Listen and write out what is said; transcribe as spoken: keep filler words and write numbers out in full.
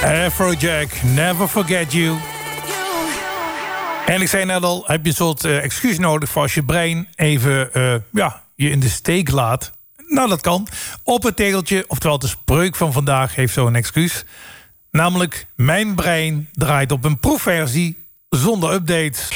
Afrojack, Never Forget You. En ik zei net al, heb je een soort uh, excuus nodig voor als je brein even uh, ja, je in de steek laat? Nou, dat kan. Op het tegeltje, oftewel de spreuk van vandaag, heeft zo'n excuus. Namelijk, mijn brein draait op een proefversie zonder updates.